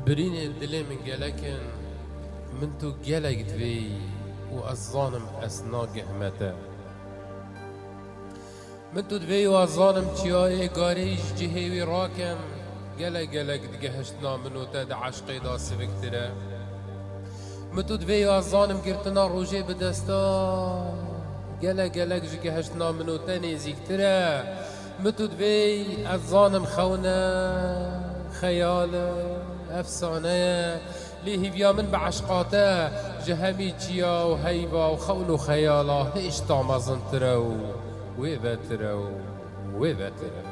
برين دلي من جلكن من تو جلك دوي وأظانم أسنا جهمته من تو دوي وأظانم تياي قاريج جهوي راكم جلك جلك دجهشتنا منو تد عشقي دا سفكتره من تو دوي وأظانم قرتنا روجي بدستا جلك جلك جهشتنا منو تاني زيكتره من تو دوي أظانم خونا خيال أفسانه ليه بيا من بعشقاته جهمي تيا وهيبا وخول وخياله هيش طعم زنترو ويبترو ويبترو